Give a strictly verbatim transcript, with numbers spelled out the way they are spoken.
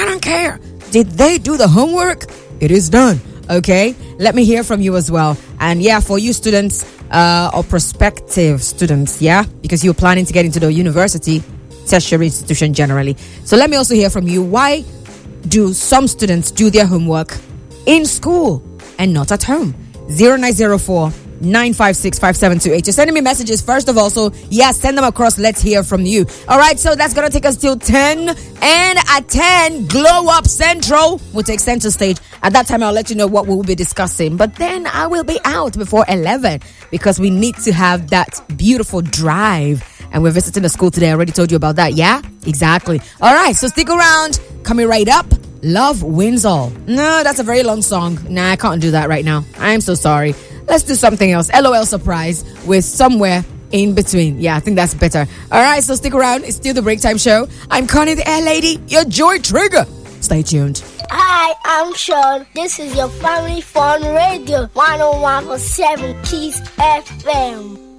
I don't care. Did they do the homework? It is done. Okay, let me hear from you as well. And yeah, for you students uh, or prospective students, yeah, because you're planning to get into the university, tertiary institution generally. So let me also hear from you. Why do some students do their homework in school and not at home? zero nine zero four nine five six five seven two eight. You're sending me messages first of all, so yeah, send them across. Let's hear from you. All right, so that's gonna take us till ten, and at ten, Glow Up Central will take center stage. At that time, I'll let you know what we'll be discussing, but then I will be out before eleven because we need to have that beautiful drive, and we're visiting the school today. I already told you about that. Yeah, exactly. All right, so stick around. Coming right up, Love Wins All. No, that's a very long song. Nah, I can't do that right now. I'm so sorry. Let's do something else. LOL surprise with Somewhere in Between. Yeah, I think that's better. All right, so stick around. It's still the Break Time Show. I'm Connie the Air Lady, your Joy Trigger. Stay tuned. Hi, I'm Sean. This is your Family Fun Radio, one oh one point seven Kiss F M.